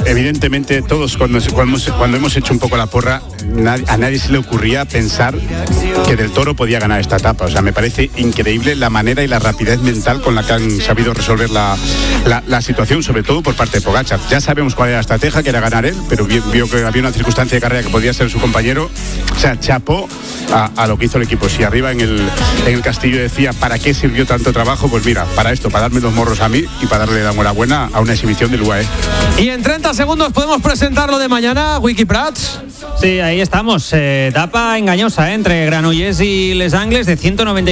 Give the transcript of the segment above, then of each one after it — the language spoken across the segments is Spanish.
evidentemente todos cuando hemos hecho un poco la porra, a nadie se le ocurría pensar que Del Toro podía ganar esta etapa. O sea, me parece increíble la manera y la rapidez mental con la que han sabido resolver la situación, sobre todo por parte de Pogačar. Ya sabemos cuál era la estrategia, que era ganar él, pero vio que había una circunstancia de carrera que podía ser su compañero. O sea, chapó a lo que hizo el equipo. Si arriba en el castillo decía, ¿para qué sirvió tanto trabajo? Pues mira, para esto, para darme los morros a mí y para darle la enhorabuena a una exhibición del UAE. Y en 30 segundos podemos presentar lo de mañana, Wiki Prats. Sí, ahí estamos. Etapa engañosa entre Granollers y Les Angles de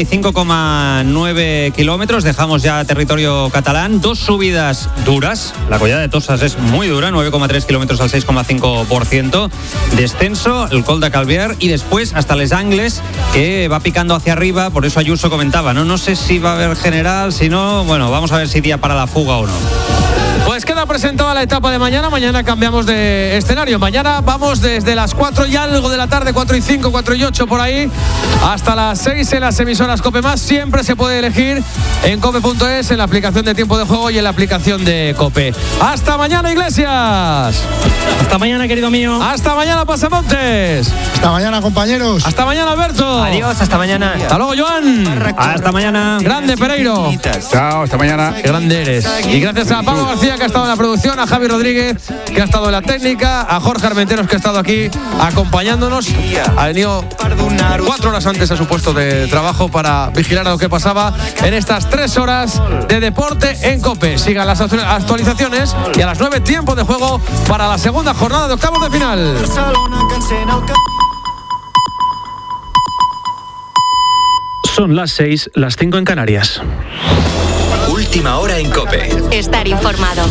195,9 kilómetros. Dejamos ya territorio catalán. 2 subidas duras. La Collada de Toses es muy dura, 9,3 kilómetros al 6,5%. Descenso, el Col de Calviar y después hasta Les Angles, que va picando hacia arriba. Por eso Ayuso comentaba, no sé si va a haber general, si no, bueno, vamos a ver si día para la fuga o no. Pues queda presentada la etapa de mañana. Mañana cambiamos de escenario. Mañana vamos desde las 4 y algo de la tarde, 4 y 5, 4 y 8 por ahí, hasta las 6 en las emisoras COPE+. Siempre se puede elegir en cope.es, en la aplicación de Tiempo de Juego y en la aplicación de COPE. ¡Hasta mañana, Iglesias! Hasta mañana, querido mío. ¡Hasta mañana, Pasamontes! ¡Hasta mañana, compañeros! ¡Hasta mañana, Alberto! Adiós, hasta mañana. ¡Hasta luego, Joan! Hasta mañana. ¡Grande, Pereiro! Chao, hasta mañana. ¡Qué grande eres! Y gracias a Pablo García, que ha estado en la producción, a Javi Rodríguez, que ha estado en la técnica, a Jorge Armenteros, que ha estado aquí acompañándonos. Ha venido 4 horas antes a su puesto de trabajo para vigilar a lo que pasaba en estas 3 horas de deporte en COPE. Sigan las actualizaciones y a las 9 tiempo de juego para la segunda jornada de octavos de final. Son las 6, las 5 en Canarias. Última hora en COPE. Estar informado.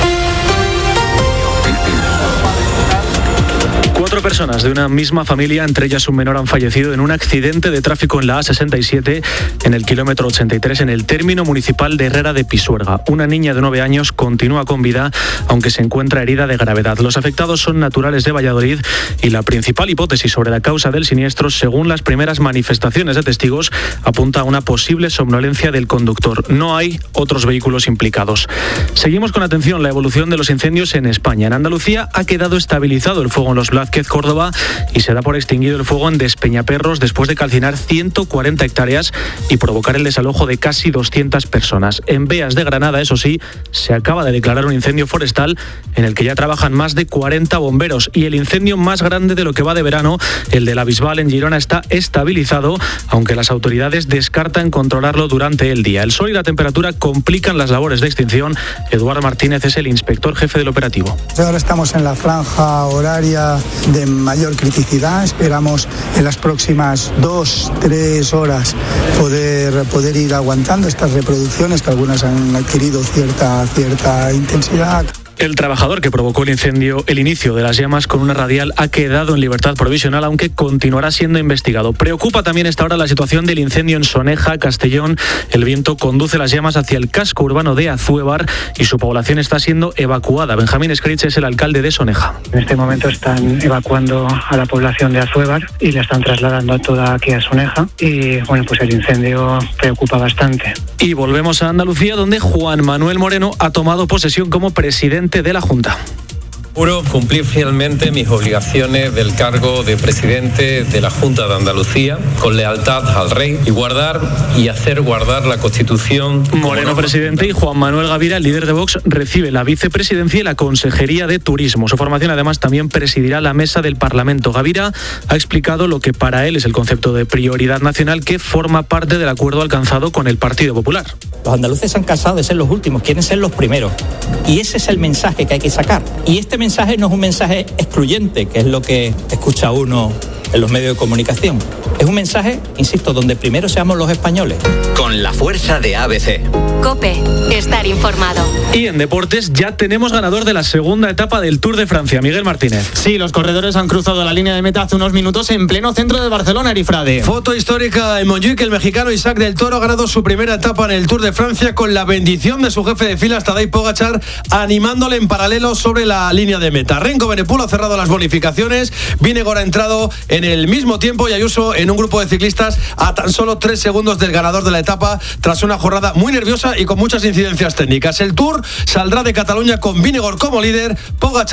4 personas de una misma familia, entre ellas un menor, han fallecido en un accidente de tráfico en la A67 en el kilómetro 83 en el término municipal de Herrera de Pisuerga. Una niña de 9 años continúa con vida, aunque se encuentra herida de gravedad. Los afectados son naturales de Valladolid y la principal hipótesis sobre la causa del siniestro, según las primeras manifestaciones de testigos, apunta a una posible somnolencia del conductor. No hay otros vehículos implicados. Seguimos con atención la evolución de los incendios en España. En Andalucía ha quedado estabilizado el fuego en Los Blázquez, Córdoba, y se da por extinguido el fuego en Despeñaperros después de calcinar 140 hectáreas y provocar el desalojo de casi 200 personas. En Beas de Granada, eso sí, se acaba de declarar un incendio forestal en el que ya trabajan más de 40 bomberos, y el incendio más grande de lo que va de verano, el de la Bisbal en Girona, está estabilizado, aunque las autoridades descartan controlarlo durante el día. El sol y la temperatura complican las labores de extinción. Eduardo Martínez es el inspector jefe del operativo. Ahora estamos en la franja horaria de mayor criticidad. Esperamos en las próximas 2-3 horas poder ir aguantando estas reproducciones, que algunas han adquirido cierta intensidad. El trabajador que provocó el inicio de las llamas con una radial ha quedado en libertad provisional, aunque continuará siendo investigado. Preocupa también esta hora la situación del incendio en Soneja, Castellón. El viento conduce las llamas hacia el casco urbano de Azuévar y su población está siendo evacuada. Benjamín Escritz es el alcalde de Soneja. En este momento están evacuando a la población de Azuévar y la están trasladando toda aquí a Soneja. Y bueno, pues el incendio preocupa bastante. Y volvemos a Andalucía, donde Juan Manuel Moreno ha tomado posesión como presidente de la Junta. Juro cumplir fielmente mis obligaciones del cargo de presidente de la Junta de Andalucía, con lealtad al rey, y hacer guardar la Constitución. Moreno, presidente, y Juan Manuel Gavira, el líder de Vox, recibe la vicepresidencia y la Consejería de Turismo. Su formación, además, también presidirá la mesa del Parlamento. Gavira ha explicado lo que para él es el concepto de prioridad nacional, que forma parte del acuerdo alcanzado con el Partido Popular. Los andaluces se han cansado de ser los últimos, quieren ser los primeros. Y ese es el mensaje que hay que sacar. Y este mensaje no es un mensaje excluyente, que es lo que escucha uno en los medios de comunicación. Es un mensaje, insisto, donde primero seamos los españoles. Con la fuerza de ABC. COPE, estar informado. Y en deportes ya tenemos ganador de la segunda etapa del Tour de Francia, Miguel Martínez. Sí, los corredores han cruzado la línea de meta hace unos minutos en pleno centro de Barcelona, Erifrade. Foto histórica en Montjuic. El mexicano Isaac del Toro ha ganado su primera etapa en el Tour de Francia con la bendición de su jefe de filas, Tadej Pogačar, animándole en paralelo sobre la línea de meta. Renko Benepul ha cerrado las bonificaciones, Vingegaard ha entrado en el mismo tiempo y Ayuso en un grupo de ciclistas a tan solo 3 segundos del ganador de la etapa, tras una jornada muy nerviosa y con muchas incidencias técnicas. El Tour saldrá de Cataluña con Vingegaard como líder, Pogačar